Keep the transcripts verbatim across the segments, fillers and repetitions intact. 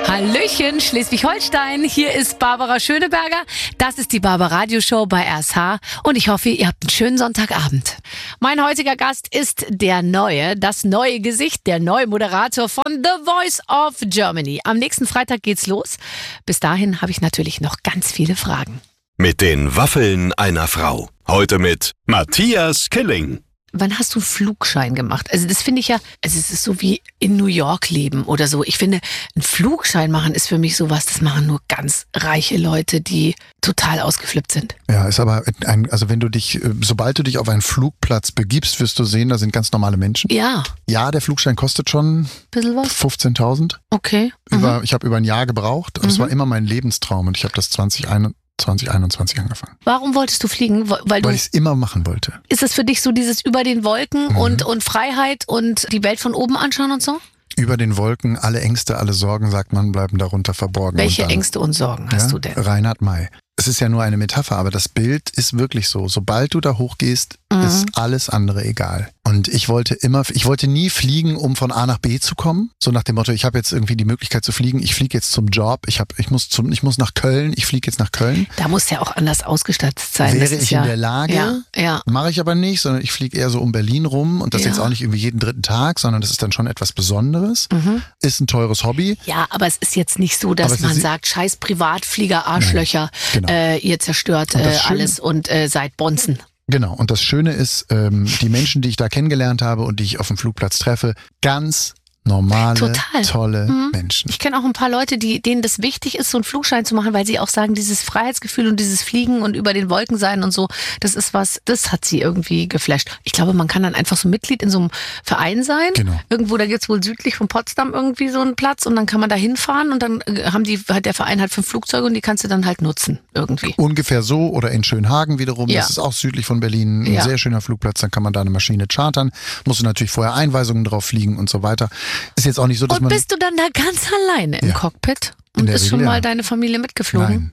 Hallöchen, Schleswig-Holstein. Hier ist Barbara Schöneberger. Das ist die Barbara Radio Show bei R S H und ich hoffe, ihr habt einen schönen Sonntagabend. Mein heutiger Gast ist der neue, das neue Gesicht, der neue Moderator von The Voice of Germany. Am nächsten Freitag geht's los. Bis dahin habe ich natürlich noch ganz viele Fragen. Mit den Waffeln einer Frau. Heute mit Matthias Killing. Wann hast du einen Flugschein gemacht? Also das finde ich ja, also es ist so wie in New York leben oder so. Ich finde, einen Flugschein machen ist für mich sowas, das machen nur ganz reiche Leute, die total ausgeflippt sind. Ja, ist aber ein, also wenn du dich, sobald du dich auf einen Flugplatz begibst, wirst du sehen, da sind ganz normale Menschen. Ja. Ja, der Flugschein kostet schon Bisschen was? fünfzehntausend. Okay. Über, Mhm. Ich habe über ein Jahr gebraucht, aber es Mhm. war immer mein Lebenstraum und ich habe das zwanzig einundzwanzig angefangen. Warum wolltest du fliegen? Weil du, Weil ich es immer machen wollte. ist es für dich so dieses über den Wolken Mhm. und, und Freiheit und die Welt von oben anschauen und so? Über den Wolken, alle Ängste, alle Sorgen, sagt man, bleiben darunter verborgen. Welche und dann, Ängste und Sorgen hast ja, du denn? Reinhard May. Es ist ja nur eine Metapher, aber das Bild ist wirklich so. Sobald du da hochgehst, Mhm. ist alles andere egal. Und ich wollte immer, ich wollte nie fliegen, um von A nach B zu kommen. So nach dem Motto, ich habe jetzt irgendwie die Möglichkeit zu fliegen. Ich fliege jetzt zum Job. Ich habe, ich muss zum, ich muss nach Köln. Ich fliege jetzt nach Köln. Da muss ja auch anders ausgestattet sein. Wäre Das ist ich ja, in der Lage, Ja, ja. mache ich aber nicht, sondern ich fliege eher so um Berlin rum und das Ja. jetzt auch nicht irgendwie jeden dritten Tag, sondern das ist dann schon etwas Besonderes. Mhm. Ist ein teures Hobby. Ja, aber es ist jetzt nicht so, Aber dass es man ist- sagt, scheiß Privatflieger, Arschlöcher, Nein, genau. äh, ihr zerstört Und das äh, Schöne- alles und äh, seid Bonzen. Genau. Und das Schöne ist, ähm, die Menschen, die ich da kennengelernt habe und die ich auf dem Flugplatz treffe, ganz normale, Total. tolle Mhm. Menschen. Ich kenne auch ein paar Leute, die, denen das wichtig ist, so einen Flugschein zu machen, weil sie auch sagen, dieses Freiheitsgefühl und dieses Fliegen und über den Wolken sein und so, das ist was, das hat sie irgendwie geflasht. Ich glaube, man kann dann einfach so Mitglied in so einem Verein sein. Genau. Irgendwo, da gibt's wohl südlich von Potsdam irgendwie so einen Platz und dann kann man da hinfahren und dann äh, haben die, hat der Verein halt fünf Flugzeuge und die kannst du dann halt nutzen irgendwie. Ungefähr so oder in Schönhagen wiederum, Ja. das ist auch südlich von Berlin, ein Ja. sehr schöner Flugplatz, dann kann man da eine Maschine chartern, musst du natürlich vorher Einweisungen drauf fliegen und so weiter. Ist jetzt auch nicht so, dass Und man... bist du dann da ganz alleine im Ja. Cockpit? In Und der ist schon Regel, mal ja. deine Familie mitgeflogen? Nein.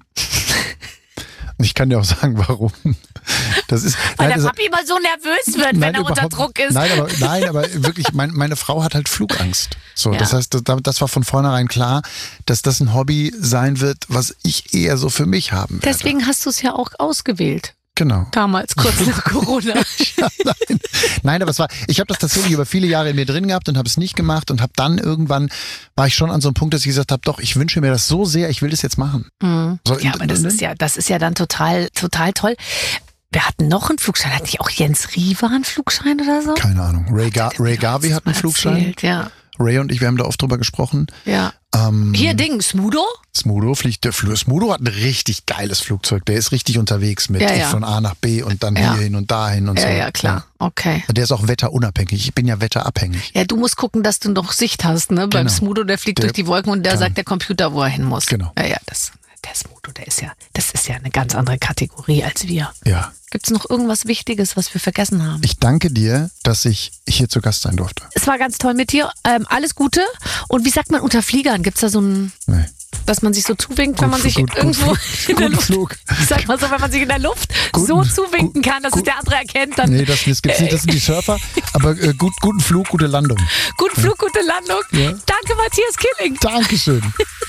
Und ich kann dir auch sagen, warum. Das ist, Weil nein, der das- Papi immer so nervös wird, wenn Nein, er unter überhaupt- Druck ist. Nein, aber, nein, aber wirklich, mein, meine Frau hat halt Flugangst. So, Ja. das heißt, das, das war von vornherein klar, dass das ein Hobby sein wird, was ich eher so für mich haben werde. Deswegen hast du es ja auch ausgewählt. Genau. Damals, kurz nach Corona. Ja, nein. Nein, aber es war, ich habe das tatsächlich über viele Jahre in mir drin gehabt und habe es nicht gemacht und habe dann irgendwann, war ich schon an so einem Punkt, dass ich gesagt habe, doch, ich wünsche mir das so sehr, ich will das jetzt machen. Mhm. So, Ja, und- aber das und- ist ja, das ist ja dann total, total toll. Wir hatten noch einen Flugschein. Hat nicht auch Jens Riewer einen Flugschein oder so? Keine Ahnung. Ray, Ga Der Ray mir Garvey letztes hat einen Mal Flugschein. erzählt, Ja, Ray und ich, wir haben da oft drüber gesprochen. ja. Ähm, Hier, Ding, Smudo? Smudo fliegt, der Fl- Smudo hat ein richtig geiles Flugzeug. Der ist richtig unterwegs mit Ja, ja. von A nach B und dann Ja. hier hin und dahin und Ja, so. ja, klar. Okay. Ja. Der ist auch wetterunabhängig. Ich bin ja wetterabhängig. Ja, du musst gucken, dass du noch Sicht hast, ne? Beim Genau. Smudo, der fliegt Der durch die Wolken und der kann- sagt der Computer, wo er hin muss. Genau. Ja, ja, das, der Smudo, der ist ja, das ist ja eine ganz andere Kategorie als wir. Ja. Gibt's noch irgendwas Wichtiges, was wir vergessen haben? Ich danke dir, dass ich hier zu Gast sein durfte. Es war ganz toll mit dir. Ähm, alles Gute. Und wie sagt man unter Fliegern? Gibt's da so ein, Nee. dass man sich so zuwinkt, wenn man sich gut, gut, irgendwo gut, in der guten Luft, Flug. ich sag mal so, wenn man sich in der Luft so Guten- zuwinken kann, dass es gut- der andere erkennt, dann Nee, das, das gibt's nicht. Das sind die Surfer. Aber äh, gut, guten Flug, gute Landung. guten Flug, gute Landung. Ja. Danke, Matthias Killing. Dankeschön.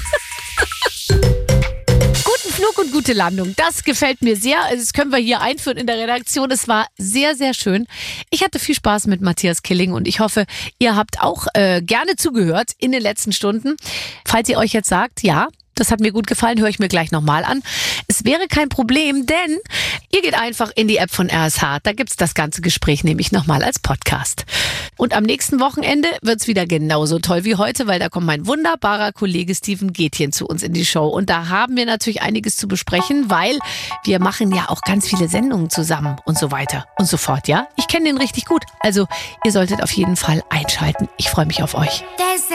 Guten Flug und gute Landung. Das gefällt mir sehr. Also das können wir hier einführen in der Redaktion. Es war sehr, sehr schön. Ich hatte viel Spaß mit Matthias Killing und ich hoffe, ihr habt auch äh, gerne zugehört in den letzten Stunden. Falls ihr euch jetzt sagt, ja, das hat mir gut gefallen, höre ich mir gleich nochmal an. Es wäre kein Problem, denn ihr geht einfach in die App von R S H. Da gibt's das ganze Gespräch nämlich nochmal als Podcast. Und am nächsten Wochenende wird's wieder genauso toll wie heute, weil da kommt mein wunderbarer Kollege Steven Gätjen zu uns in die Show. Und da haben wir natürlich einiges zu besprechen, weil wir machen ja auch ganz viele Sendungen zusammen und so weiter und so fort, ja? Ich kenne den richtig gut. Also ihr solltet auf jeden Fall einschalten. Ich freue mich auf euch.